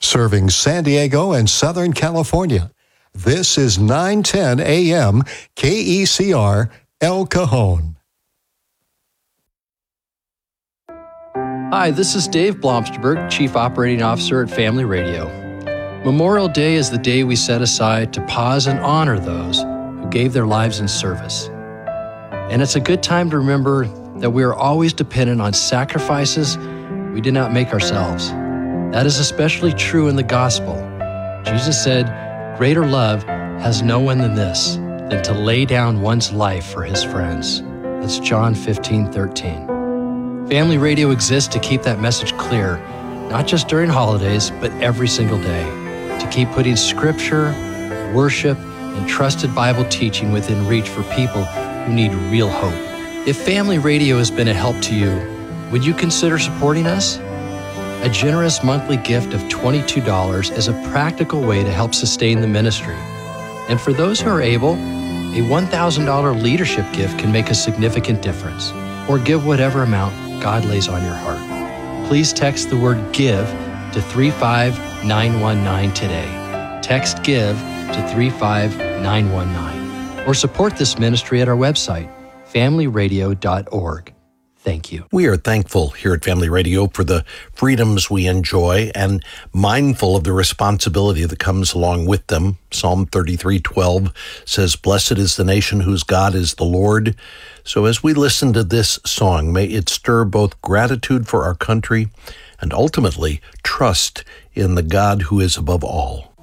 serving San Diego and Southern California. This is 910 AM KECR El Cajon. Hi, this is Dave Blomsterberg, Chief Operating Officer at Family Radio. Memorial Day is the day we set aside to pause and honor those who gave their lives in service. And it's a good time to remember that we are always dependent on sacrifices we did not make ourselves. That is especially true in the gospel. Jesus said, "Greater love has no one than this, than to lay down one's life for his friends." That's John 15:13. Family Radio exists to keep that message clear, not just during holidays, but every single day, to keep putting scripture, worship, and trusted Bible teaching within reach for people who need real hope. If Family Radio has been a help to you, would you consider supporting us? A generous monthly gift of $22 is a practical way to help sustain the ministry. And for those who are able, a $1,000 leadership gift can make a significant difference. Or give whatever amount God lays on your heart. Please text the word GIVE to 35919 today. Text GIVE to 35919. Or support this ministry at our website, familyradio.org. Thank you. We are thankful here at Family Radio for the freedoms we enjoy and mindful of the responsibility that comes along with them. Psalm 33:12 says, "Blessed is the nation whose God is the Lord." So as we listen to this song, may it stir both gratitude for our country and ultimately trust in the God who is above all.